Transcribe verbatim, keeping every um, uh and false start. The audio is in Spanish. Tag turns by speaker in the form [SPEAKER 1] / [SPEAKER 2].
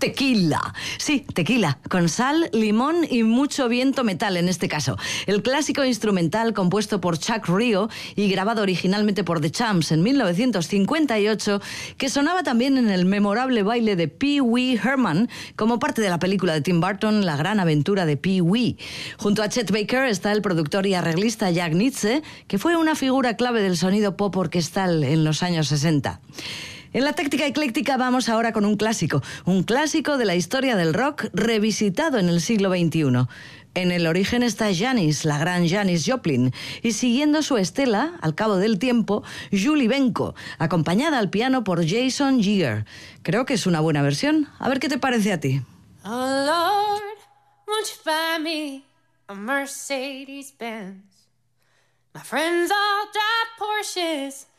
[SPEAKER 1] Tequila. Sí, tequila, con sal, limón y mucho viento metal en este caso. El clásico instrumental compuesto por Chuck Rio y grabado originalmente por The Champs en mil novecientos cincuenta y ocho, que sonaba también en el memorable baile de Pee Wee Herman como parte de la película de Tim Burton, La gran aventura de Pee Wee. Junto a Chet Baker está el productor y arreglista Jack Nitzsche, que fue una figura clave del sonido pop orquestal en los años sesenta. En la táctica ecléctica vamos ahora con un clásico, un clásico de la historia del rock revisitado en el siglo veintiuno. En el origen está Janis, la gran Janis Joplin, y siguiendo su estela, al cabo del tiempo, Julie Benko, acompañada al piano por Jason Jagger. Creo que es una buena versión. A ver qué te parece a ti.
[SPEAKER 2] Oh Lord, won't you buy me a Mercedes Benz? My friends all drive Porsches.